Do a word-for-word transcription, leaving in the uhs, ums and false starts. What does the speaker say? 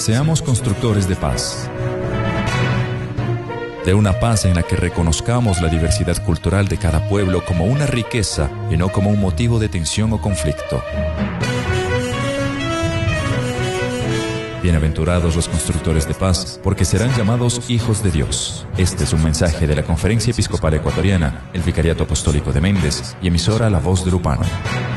Seamos constructores de paz. De una paz en la que reconozcamos la diversidad cultural de cada pueblo como una riqueza y no como un motivo de tensión o conflicto. Bienaventurados los constructores de paz, porque serán llamados hijos de Dios. Este es un mensaje de la Conferencia Episcopal Ecuatoriana, el Vicariato Apostólico de Méndez y emisora La Voz de Lupano.